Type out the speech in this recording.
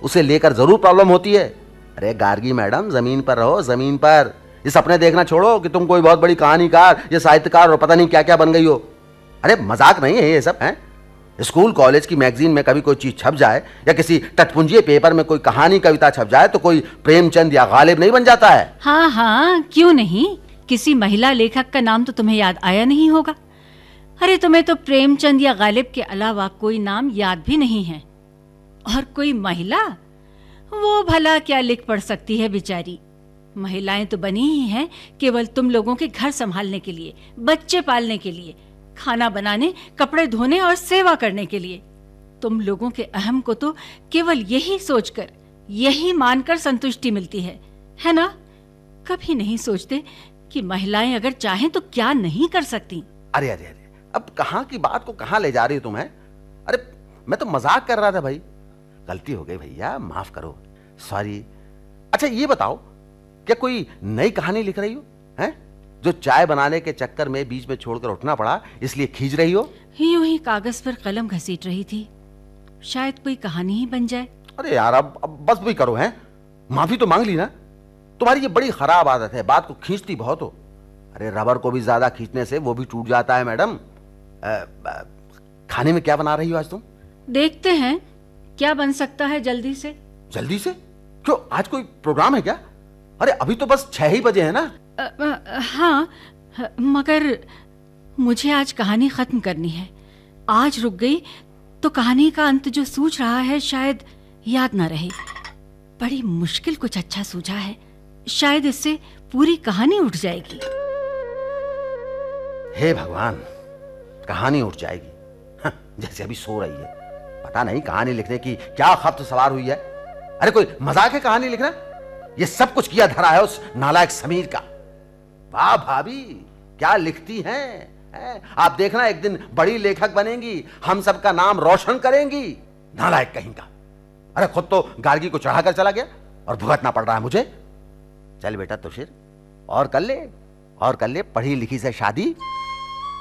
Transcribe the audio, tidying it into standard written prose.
उसे लेकर जरूर प्रॉब्लम होती है। अरे गार्गी मैडम, जमीन पर रहो, जमीन पर। ये सपने देखना छोड़ो कि तुम कोई बहुत बड़ी कहानीकार या साहित्यकार और पता नहीं क्या क्या बन गई हो। अरे मजाक नहीं है ये सब, है? स्कूल कॉलेज की मैगजीन में कभी कोई चीज छप जाए या किसी टटपुंजिये पेपर में कोई कहानी कविता छप जाए तो कोई प्रेमचंद या गालिब नहीं बन जाता है। हाँ हाँ, क्यों नहीं। किसी महिला लेखक का नाम तो तुम्हें याद आया नहीं होगा। अरे तुम्हें तो प्रेमचंद या गालिब के अलावा कोई नाम याद भी नहीं है। और कोई महिला, वो भला क्या लिख पढ़ सकती है बेचारी। महिलाएं तो बनी ही हैं केवल तुम लोगों के घर संभालने के लिए, बच्चे पालने के लिए, खाना बनाने, कपड़े धोने और सेवा करने के लिए। तुम लोगों के अहम को तो केवल यही सोचकर, यही मानकर संतुष्टि मिलती है ना? कभी नहीं सोचते कि महिलाएं अगर चाहें तो क्या नहीं कर सकती। अरे अरे अरे, अब कहां की बात को कहां ले जा रही हो तुम? है? अरे मैं तो मजाक कर रहा था भाई। गलती हो गई भैया, माफ करो, सॉरी। अच्छा ये बताओ, क्या कोई नई कहानी लिख रही हो? हैं? जो चाय बनाने के चक्कर में बीच में छोड़कर उठना पड़ा, इसलिए खींच रही हो? यूं ही कागज पर कलम घसीट रही थी, शायद कोई कहानी ही बन जाए। अरे यार, अब बस भी करो। हैं? माफी तो मांग ली ना। तुम्हारी ये बड़ी खराब आदत है, बात को खींचती बहुत हो। अरे रबर को भी ज्यादा खींचने से वो भी टूट जाता है मैडम। खाने में क्या बना रही हो आज तुम? देखते हैं क्या बन सकता है जल्दी से। जल्दी से? क्यों, आज कोई प्रोग्राम है क्या? अरे अभी तो बस 6 ही बजे है ना। हाँ, मगर मुझे आज कहानी खत्म करनी है। आज रुक गई तो कहानी का अंत जो सूझ रहा है शायद याद ना रहे। बड़ी मुश्किल कुछ अच्छा सूझा है, शायद इससे पूरी कहानी उठ जाएगी। हे भगवान, कहानी उठ जाएगी? जैसे अभी सो रही है। पता नहीं कहानी लिखने की क्या खप्त सवार हुई है। अरे कोई मजाक है कहानी लिखना? ये सब कुछ किया धरा है उस नालायक समीर का। वाह भाभी, क्या लिखती हैं? आप देखना एक दिन बड़ी लेखक बनेंगी, हम सबका नाम रोशन करेंगी। नालायक कहीं का। अरे खुद तो गार्गी को चढ़ाकर चला गया और भुगतना पड़ रहा है मुझे। चल बेटा तुषिर, और कर ले पढ़ी लिखी से शादी।